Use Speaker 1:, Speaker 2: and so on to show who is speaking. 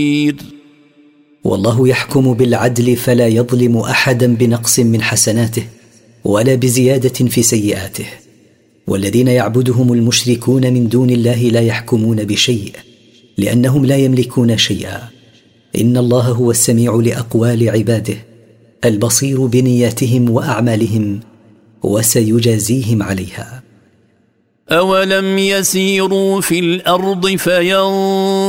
Speaker 1: والله يحكم بالعدل فلا يظلم أحدا بنقص من حسناته ولا بزيادة في سيئاته. والذين يعبدهم المشركون من دون الله لا يحكمون بشيء لأنهم لا يملكون شيئا. إن الله هو السميع لأقوال عباده البصير بنياتهم وأعمالهم وسيجازيهم عليها.
Speaker 2: أولم يسيروا في الأرض